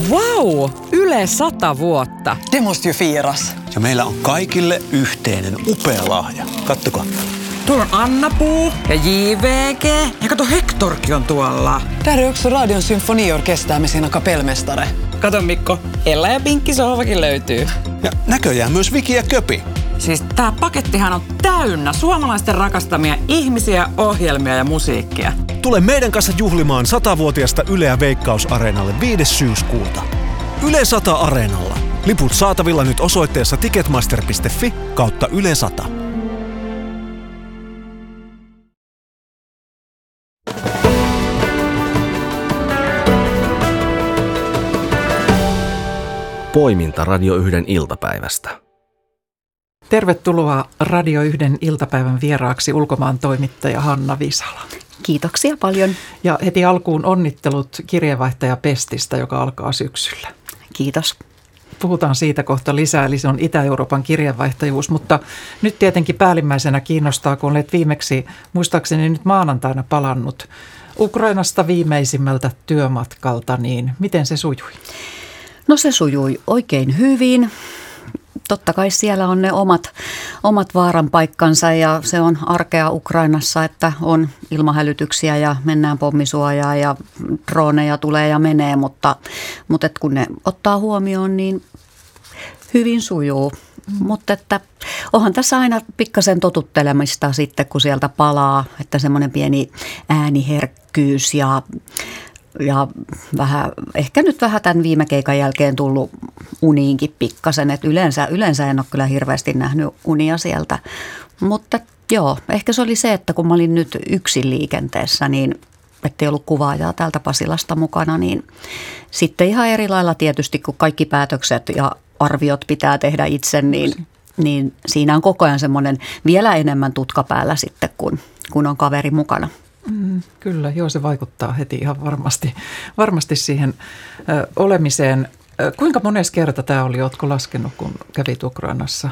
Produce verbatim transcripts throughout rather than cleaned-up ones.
Wow! Yle sata vuotta. Det måste ju firas. Ja meillä on kaikille yhteinen upea lahja. Kattokaa. Tuolla on Anna-Puu ja J V G. Ja kato, Hektorkin on tuolla. Där är också Radion symfoniorkester med sina kapellmästare. Kato Mikko, Ella ja Pinkki sohvakin löytyy. Ja näköjään myös Viki ja Köpi. Siis tää pakettihan on täynnä suomalaisten rakastamia ihmisiä, ohjelmia ja musiikkia. Tule meidän kanssa juhlimaan satavuotiasta Yleä Veikkaus-areenalle viides syyskuuta. Yle sata Areenalla. Liput saatavilla nyt osoitteessa ticketmaster piste fi kautta Yle sata. Poiminta Radio yhden iltapäivästä. Tervetuloa Radio yhden iltapäivän vieraaksi ulkomaan toimittaja Hanna Visala. Kiitoksia paljon. Ja heti alkuun onnittelut kirjeenvaihtaja Pestistä, joka alkaa syksyllä. Kiitos. Puhutaan siitä kohta lisää, eli se on Itä-Euroopan kirjeenvaihtajuus, mutta nyt tietenkin päällimmäisenä kiinnostaa, kun olet viimeksi, muistaakseni nyt maanantaina palannut Ukrainasta viimeisimmältä työmatkalta, niin miten se sujui? No se sujui oikein hyvin. Totta kai siellä on ne omat, omat vaaran paikkansa ja se on arkea Ukrainassa, että on ilmahälytyksiä ja mennään pommisuojaa ja droneja tulee ja menee, mutta, mutta et kun ne ottaa huomioon, niin hyvin sujuu. Mm. Mutta että onhan tässä aina pikkasen totuttelemista sitten, kun sieltä palaa, että semmoinen pieni ääniherkkyys ja Ja vähän, ehkä nyt vähän tämän viime keikan jälkeen tullut uniinkin pikkasen, että yleensä, yleensä en ole kyllä hirveästi nähnyt unia sieltä. Mutta joo, ehkä se oli se, että kun mä olin nyt yksin liikenteessä, niin ettei ollut kuvaajaa täältä Pasilasta mukana, niin sitten ihan eri lailla tietysti, kun kaikki päätökset ja arviot pitää tehdä itse, niin, niin siinä on koko ajan semmoinen vielä enemmän tutka päällä sitten, kun, kun on kaveri mukana. Mm, kyllä, joo, se vaikuttaa heti ihan varmasti, varmasti siihen ö, olemiseen. Ö, kuinka mones kerta tämä oli, ootko laskenut, kun kävit Ukrainassa?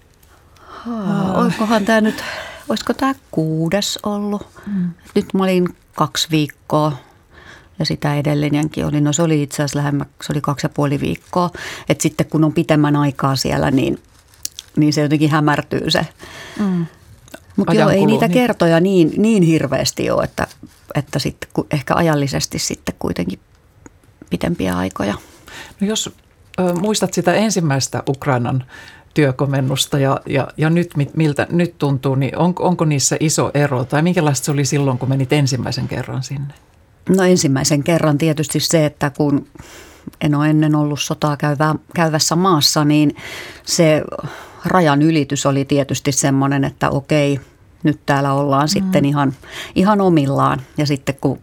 Haa, oikohan tämä nyt, olisiko tämä kuudes ollut? Mm. Nyt mä olin kaksi viikkoa ja sitä edellinenkin oli. No se oli itse asiassa lähemmä, se oli kaksi ja puoli viikkoa. Että sitten kun on pitemmän aikaa siellä, niin, niin se jotenkin hämärtyy se. Mm. Mutta joo, ei niitä kertoja niin, niin hirveästi ole, että, että sitten ehkä ajallisesti sitten kuitenkin pitempiä aikoja. No jos ö, muistat sitä ensimmäistä Ukrainan työkomennusta ja, ja, ja nyt miltä nyt tuntuu, niin on, onko niissä iso ero tai minkälaista se oli silloin, kun menit ensimmäisen kerran sinne? No ensimmäisen kerran tietysti se, että kun en ole ennen ollut sotaa käyvä, käyvässä maassa, niin se rajan ylitys oli tietysti semmoinen, että okei, nyt täällä ollaan mm. sitten ihan, ihan omillaan. Ja sitten kun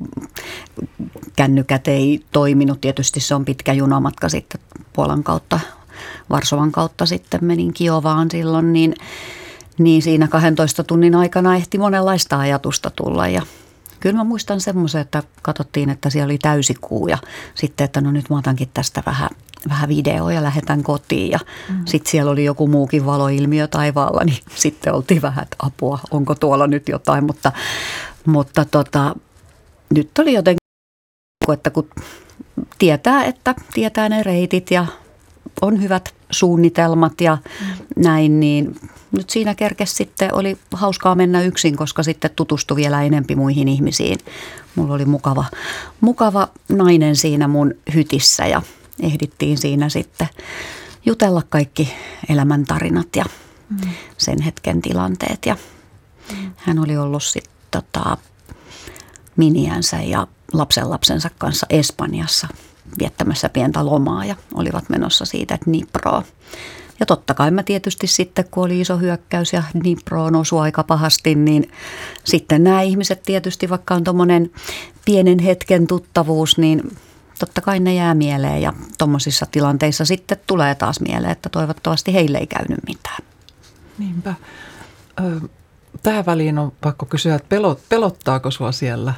kännykät ei toiminut, tietysti se on pitkä junamatka sitten Puolan kautta, Varsovan kautta sitten menin Kiovaan silloin, niin, niin siinä kahdentoista tunnin aikana ehti monenlaista ajatusta tulla ja kyllä mä muistan semmoisen, että katsottiin, että siellä oli täysikuu ja sitten, että no nyt mä otankin tästä vähän, vähän videoa ja lähetän kotiin. Ja mm. sitten siellä oli joku muukin valoilmiö taivaalla, niin sitten oltiin vähän, että apua, onko tuolla nyt jotain. Mutta, mutta tota, nyt oli jotenkin, että kun tietää, että tietää ne reitit ja on hyvät suunnitelmat ja mm. näin, niin nyt siinä kerkesi sitten, oli hauskaa mennä yksin, koska sitten tutustui vielä enempi muihin ihmisiin. Mulla oli mukava, mukava nainen siinä mun hytissä ja ehdittiin siinä sitten jutella kaikki elämäntarinat ja mm. sen hetken tilanteet. Ja mm. hän oli ollut sitten tota, miniänsä ja lapsenlapsensa kanssa Espanjassa viettämässä pientä lomaa ja olivat menossa siitä Dniproon. Ja totta kai mä tietysti sitten, kun oli iso hyökkäys ja Dniproon osui aika pahasti, niin sitten nämä ihmiset tietysti, vaikka on tommoinen pienen hetken tuttavuus, niin totta kai ne jää mieleen ja tommosissa tilanteissa sitten tulee taas mieleen, että toivottavasti heille ei käynyt mitään. Niinpä. Tähän väliin on pakko kysyä, että pelottaako sua siellä?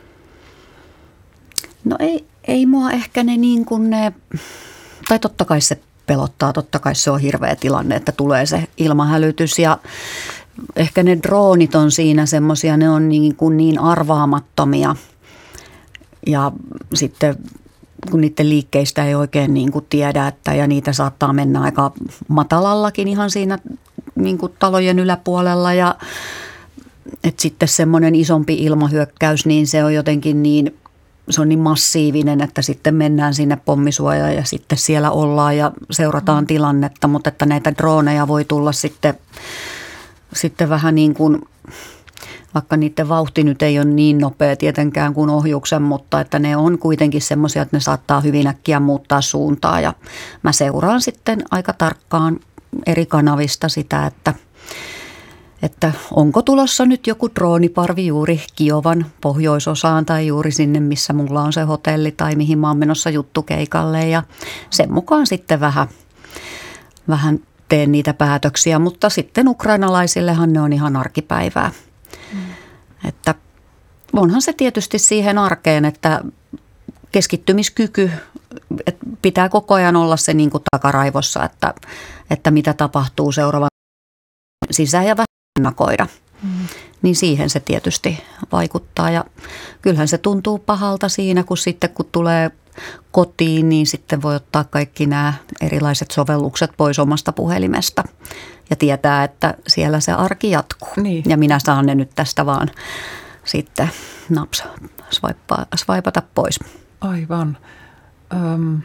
No ei, ei mua ehkä ne niin kuin ne, tai totta kai se pelottaa, totta kai se on hirveä tilanne, että tulee se ilmahälytys ja ehkä ne droonit on siinä semmoisia, ne on niin, kuin niin arvaamattomia ja sitten kun niiden liikkeistä ei oikein niin kuin tiedä, että ja niitä saattaa mennä aika matalallakin ihan siinä niin kuin talojen yläpuolella ja että sitten semmoinen isompi ilmahyökkäys, niin se on jotenkin niin, se on niin massiivinen, että sitten mennään sinne pommisuojaan ja sitten siellä ollaan ja seurataan tilannetta, mutta että näitä droneja voi tulla sitten, sitten vähän niin kuin, vaikka niiden vauhti nyt ei ole niin nopea tietenkään kuin ohjuksen, mutta että ne on kuitenkin semmoisia, että ne saattaa hyvin äkkiä muuttaa suuntaa ja mä seuraan sitten aika tarkkaan eri kanavista sitä, että että onko tulossa nyt joku drooniparvi juuri Kiovan pohjoisosaan tai juuri sinne, missä mulla on se hotelli tai mihin mä oon menossa juttukeikalle ja sen mukaan sitten vähän, vähän teen niitä päätöksiä, mutta sitten ukrainalaisillehan ne on ihan arkipäivää. Mm. Että onhan se tietysti siihen arkeen, että keskittymiskyky, että pitää koko ajan olla se niin kuin takaraivossa, että, että mitä tapahtuu seuraavan sisään ja vähän ennakoida. Mm. Niin siihen se tietysti vaikuttaa ja kyllähän se tuntuu pahalta siinä, kun sitten kun tulee kotiin, niin sitten voi ottaa kaikki nämä erilaiset sovellukset pois omasta puhelimesta ja tietää, että siellä se arki jatkuu. Niin. Ja minä saan ne nyt tästä vaan sitten naps, swipeaa, swipeata pois. Aivan. Öm.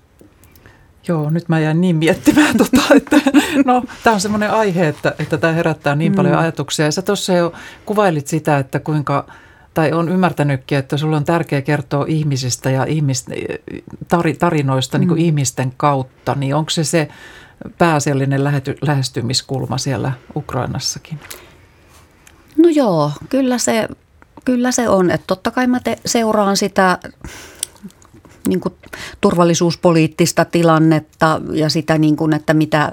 Joo, nyt mä jäin niin miettimään, tota, että no, tämä on semmoinen aihe, että, että tämä herättää niin mm. paljon ajatuksia. Ja sä tuossa jo kuvailit sitä, että kuinka, tai on ymmärtänytkin, että sulla on tärkeää kertoa ihmisistä ja ihmisten, tarinoista mm. niin kuin ihmisten kautta. Niin onko se se pääasiallinen lähety, lähestymiskulma siellä Ukrainassakin? No joo, kyllä se, kyllä se on. Että totta kai mä te, seuraan sitä niin kuin turvallisuuspoliittista tilannetta ja sitä, niin kuin, että mitä,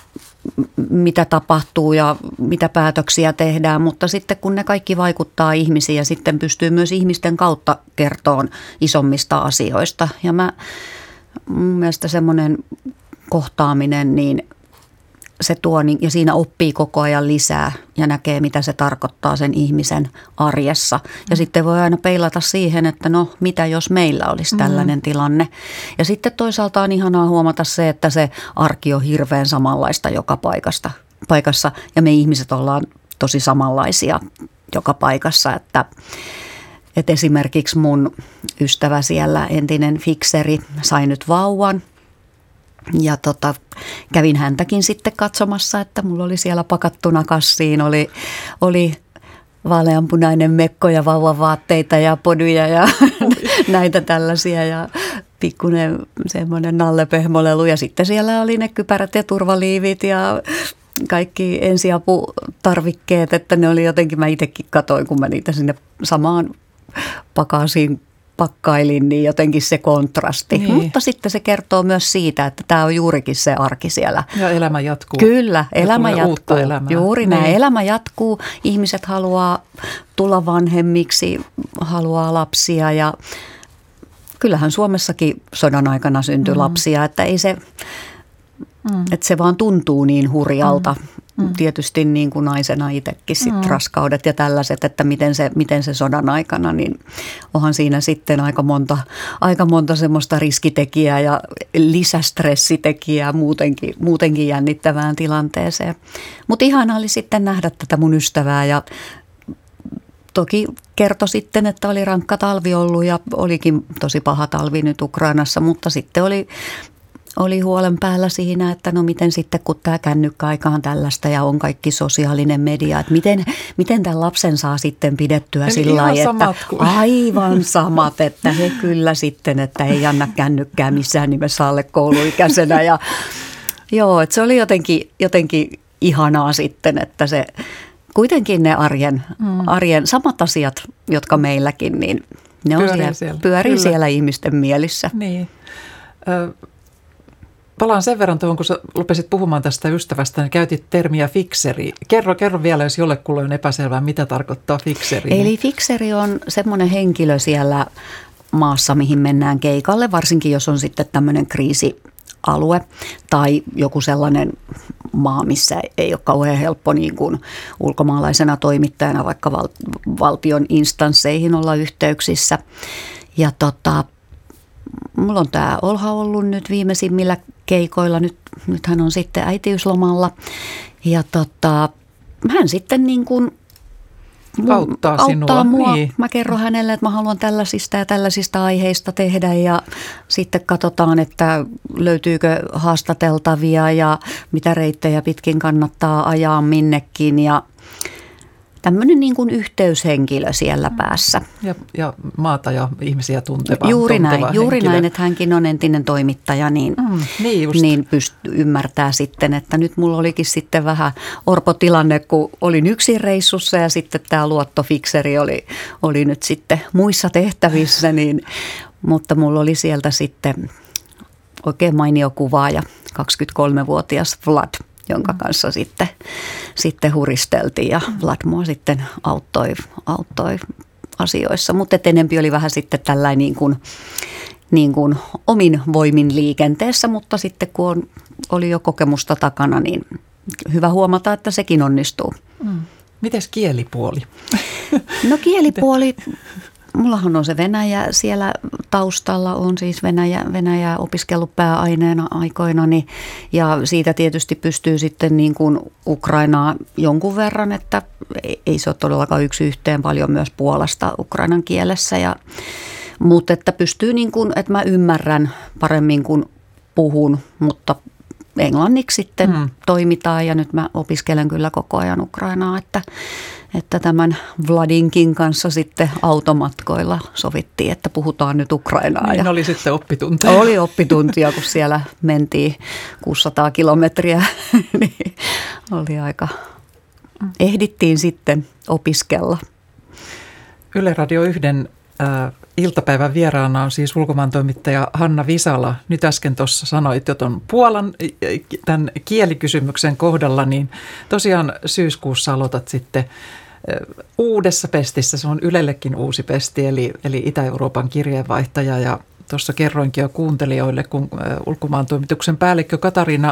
mitä tapahtuu ja mitä päätöksiä tehdään. Mutta sitten kun ne kaikki vaikuttaa ihmisiin ja sitten pystyy myös ihmisten kautta kertomaan isommista asioista. Ja mä, mun mielestä semmoinen kohtaaminen, niin se tuo ja siinä oppii koko ajan lisää ja näkee, mitä se tarkoittaa sen ihmisen arjessa. Ja mm. sitten voi aina peilata siihen, että no mitä jos meillä olisi tällainen mm. tilanne. Ja sitten toisaalta on ihanaa huomata se, että se arki on hirveän samanlaista joka paikasta, paikassa. Ja me ihmiset ollaan tosi samanlaisia joka paikassa, että että esimerkiksi mun ystävä siellä, entinen fikseri, sai nyt vauvan. Ja tota, kävin häntäkin sitten katsomassa, että mulla oli siellä pakattuna kassiin, oli, oli vaaleanpunainen mekko ja vauvavaatteita ja poduja ja näitä tällaisia ja pikkuinen semmoinen nallepehmolelu. Ja sitten siellä oli ne kypärät ja turvaliivit ja kaikki ensiaputarvikkeet, että ne oli jotenkin, mä itsekin katsoin, kun mä niitä sinne samaan pakasiin pakkailin, niin jotenkin se kontrasti. Niin. Mutta sitten se kertoo myös siitä, että tämä on juurikin se arki siellä. Ja elämä jatkuu. Kyllä, ja elämä jatkuu. Uutta elämää. Juuri niin. Näin. Elämä jatkuu. Ihmiset haluaa tulla vanhemmiksi, haluaa lapsia ja kyllähän Suomessakin sodan aikana syntyi mm. lapsia, että ei se, mm. että se vaan tuntuu niin hurjalta. Mm. Mm. Tietysti niin kuin naisena itsekin sit mm. raskaudet ja tällaiset, että miten se, miten se sodan aikana, niin onhan siinä sitten aika monta, aika monta semmoista riskitekijää ja lisästressitekijää muutenkin, muutenkin jännittävään tilanteeseen. Mutta ihana oli sitten nähdä tätä mun ystävää ja toki kertoi sitten, että oli rankka talvi ollut ja olikin tosi paha talvi nyt Ukrainassa, mutta sitten oli Oli huolen päällä siinä, että no miten sitten, kun tämä kännykkäaika on tällaista ja on kaikki sosiaalinen media, että miten, miten tämän lapsen saa sitten pidettyä sillä lailla, että aivan samat, että he kyllä sitten, että ei anna kännykkää missään nimessä alle kouluikäisenä. Ja, joo, että se oli jotenkin, jotenkin ihanaa sitten, että se kuitenkin ne arjen, mm. arjen samat asiat, jotka meilläkin, niin ne on pyörii siellä, siellä, pyörii siellä ihmisten mielissä. Niin. Ö- Palaan sen verran tuohon, kun sä lupesit puhumaan tästä ystävästä, niin käytit termiä fikseri. Kerro, kerro vielä, jos jollekulle on epäselvää, mitä tarkoittaa fikseri. Eli fikseri on semmoinen henkilö siellä maassa, mihin mennään keikalle, varsinkin jos on sitten tämmöinen kriisialue tai joku sellainen maa, missä ei ole kauhean helppo niin kuin ulkomaalaisena toimittajana vaikka val- valtion instansseihin olla yhteyksissä. Ja tota... mulla on tämä Olha ollut nyt viimeisimmillä keikoilla. Nyt, nyt hän on sitten äitiyslomalla. Ja tota, hän sitten niin kuin auttaa, auttaa sinua. mua. Niin. Mä kerron hänelle, että mä haluan tällaisista ja tällaisista aiheista tehdä ja sitten katsotaan, että löytyykö haastateltavia ja mitä reittejä pitkin kannattaa ajaa minnekin ja tämmöinen niin kuin yhteyshenkilö siellä päässä. Ja, ja maata ja ihmisiä tunteva. Juuri näin, tunteva juuri henkilö. näin, että hänkin on entinen toimittaja, niin, mm, niin, niin pystyy ymmärtää sitten, että nyt mulla olikin sitten vähän orpotilanne, kun olin yksin reissussa ja sitten tämä luottofikseri oli, oli nyt sitten muissa tehtävissä, niin, mutta mulla oli sieltä sitten oikein mainio kuvaaja, kaksikymmentäkolmevuotias Vlad, jonka kanssa sitten, sitten huristeltiin ja Vlad mua sitten auttoi, auttoi asioissa. Mutta enempi oli vähän sitten tällainen niin kuin, niin kuin omin voimin liikenteessä, mutta sitten kun on, oli jo kokemusta takana, niin hyvä huomata, että sekin onnistuu. Mm. Mites kielipuoli? No kielipuoli... Mullahan on se Venäjä siellä taustalla, on siis Venäjä, Venäjää opiskellut pääaineena aikoinani ja siitä tietysti pystyy sitten niin kuin Ukrainaa jonkun verran, että ei se ole todellakaan yksi yhteen, paljon myös Puolasta ukrainan kielessä, ja, mutta että pystyy niin kuin, että mä ymmärrän paremmin kuin puhun, mutta englanniksi sitten hmm. toimitaan ja nyt mä opiskelen kyllä koko ajan Ukrainaa, että Että tämän Vladinkin kanssa sitten automatkoilla sovittiin, että puhutaan nyt Ukrainaa. Niin ja oli sitten oppituntia. Oli oppituntia, kun siellä mentiin kuusisataa kilometriä, niin oli aika, ehdittiin sitten opiskella. Yle Radio yhden äh, iltapäivän vieraana on siis ulkomaantoimittaja Hanna Visala. Nyt äsken tuossa sanoit jo tuon Puolan tämän kielikysymyksen kohdalla, niin tosiaan syyskuussa aloitat sitten uudessa pestissä. Se on Ylellekin uusi pesti, eli, eli Itä-Euroopan kirjeenvaihtaja. Ja tuossa kerroinkin jo kuuntelijoille, kun ulkomaantoimituksen päällikkö Katariina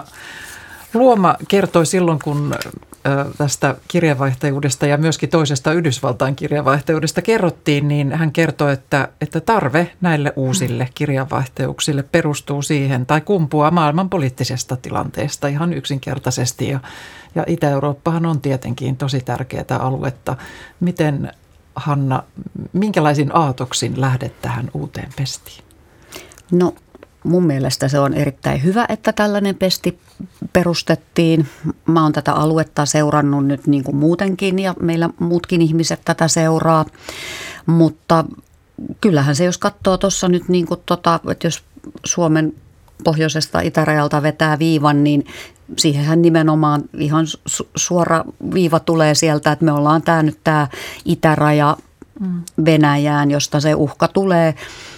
Luoma kertoi silloin, kun tästä kirjeenvaihtajuudesta ja myöskin toisesta Yhdysvaltain kirjeenvaihtajuudesta kerrottiin, niin hän kertoi, että, että tarve näille uusille kirjeenvaihtajuuksille perustuu siihen tai kumpuaa maailman poliittisesta tilanteesta ihan yksinkertaisesti. Ja, ja Itä-Eurooppahan on tietenkin tosi tärkeää aluetta. Miten, Hanna, minkälaisin aatoksin lähdet tähän uuteen pestiin? No mun mielestä se on erittäin hyvä, että tällainen pesti perustettiin. Mä oon tätä aluetta seurannut nyt niin kuin muutenkin ja meillä muutkin ihmiset tätä seuraa, mutta kyllähän se, jos katsoo tuossa nyt niin kuin tota, että jos Suomen pohjoisesta itärajalta vetää viivan, niin siihenhän nimenomaan ihan suora viiva tulee sieltä, että me ollaan tämä nyt tämä itäraja Venäjään, josta se uhka tulee.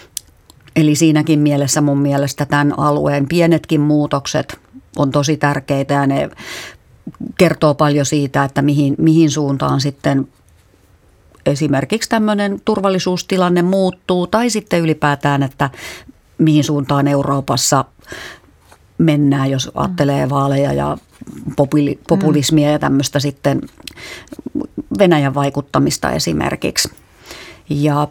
Eli siinäkin mielessä mun mielestä tämän alueen pienetkin muutokset on tosi tärkeitä ja ne kertoo paljon siitä, että mihin, mihin suuntaan sitten esimerkiksi tämmöinen turvallisuustilanne muuttuu tai sitten ylipäätään, että mihin suuntaan Euroopassa mennään, jos ajattelee vaaleja ja populismia ja tämmöistä sitten Venäjän vaikuttamista esimerkiksi. Ja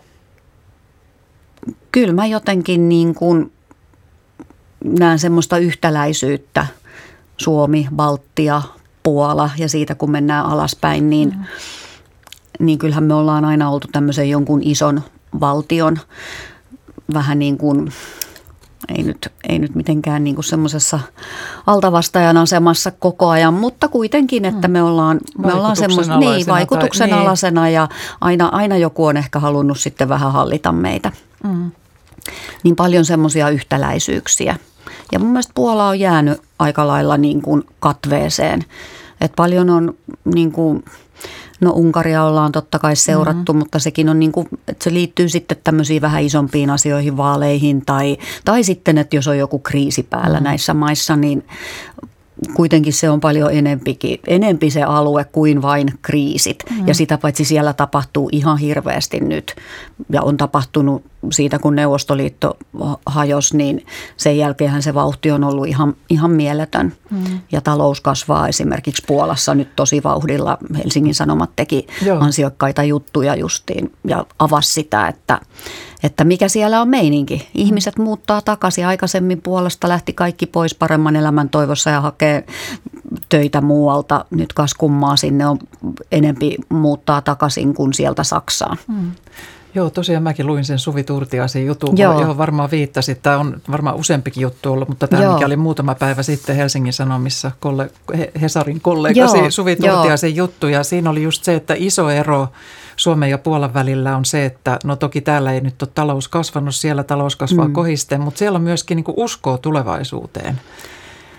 kyllä mä jotenkin niin kuin näen semmoista yhtäläisyyttä Suomi, Baltia, Puola ja siitä kun mennään alaspäin, niin, mm. niin kyllähän me ollaan aina oltu tämmöisen jonkun ison valtion vähän niin kuin, ei nyt, ei nyt mitenkään niin kuin semmoisessa altavastajan asemassa koko ajan, mutta kuitenkin, että me ollaan, me ollaan semmoista niin, vaikutuksen tai, alasena niin. Ja aina, aina joku on ehkä halunnut sitten vähän hallita meitä. Mm. Niin paljon semmoisia yhtäläisyyksiä. Ja mun mielestä Puola on jäänyt aika lailla niin kuin katveeseen. Että paljon on niin kuin, no Unkaria ollaan totta kai seurattu, mm-hmm. mutta sekin on niin kuin, että se liittyy sitten tämmöisiin vähän isompiin asioihin, vaaleihin tai, tai sitten, että jos on joku kriisi päällä mm-hmm. näissä maissa, niin kuitenkin se on paljon enempikin, enempi se alue kuin vain kriisit. Mm. Ja sitä paitsi siellä tapahtuu ihan hirveästi nyt ja on tapahtunut siitä, kun Neuvostoliitto hajosi, niin sen jälkeenhän se vauhti on ollut ihan, ihan mieletön. Mm. Ja talous kasvaa esimerkiksi Puolassa nyt tosi vauhdilla. Helsingin Sanomat teki Joo. ansiokkaita juttuja justiin ja avasi sitä, että, että mikä siellä on meininki. Ihmiset muuttaa takaisin. Aikaisemmin Puolasta lähti kaikki pois paremman elämän toivossa ja hakee töitä muualta. Nyt kas kummaa sinne on enempi muuttaa takaisin kuin sieltä Saksaan. Mm. Joo, tosiaan mäkin luin sen Suvi Turtiaisen jutun, Joo. johon varmaan viittasit. Tämä on varmaan useampikin juttu ollut, mutta tämä, Joo. mikä oli muutama päivä sitten Helsingin Sanomissa kollega, Hesarin kollegasi Joo. Suvi Turtiaisen Joo. juttu. Ja siinä oli just se, että iso ero Suomen ja Puolan välillä on se, että no toki täällä ei nyt ole talous kasvanut, siellä talous kasvaa mm. kohisten, mutta siellä on myöskin niin kuin uskoa tulevaisuuteen.